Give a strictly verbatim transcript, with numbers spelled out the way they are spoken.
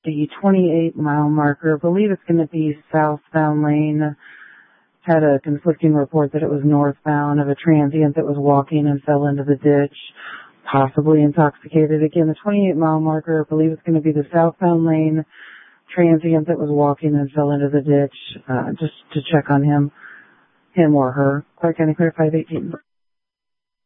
the twenty-eight mile marker. I believe it's going to be southbound lane. Had a conflicting report that it was northbound of a transient that was walking and fell into the ditch, possibly intoxicated. Again, the twenty-eight mile marker, I believe it's going to be the southbound lane transient that was walking and fell into the ditch, uh, just to check on him, him or her. Clark County Clear five eighteen.